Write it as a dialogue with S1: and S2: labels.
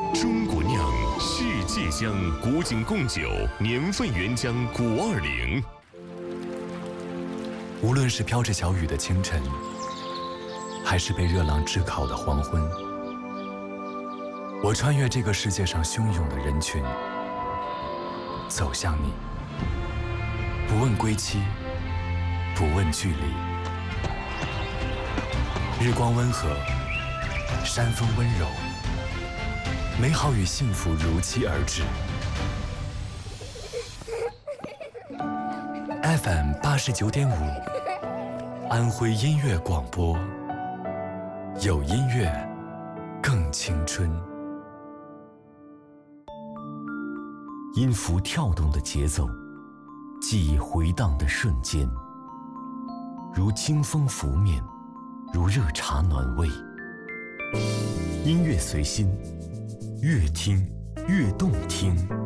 S1: 中国酿，世界香，古井贡酒，年份原浆520。
S2: 无论是飘着小雨的清晨，还是被热浪炙烤的黄昏，我穿越这个世界上汹涌的人群，走向你，不问归期，不问距离。日光温和，山风温柔，美好与幸福如期而至。FM 89.5，安徽音乐广播，有音乐更青春。
S3: 音符跳动的节奏，记忆回荡的瞬间，如清风拂面，如热茶暖胃。音乐随心，越听越动听。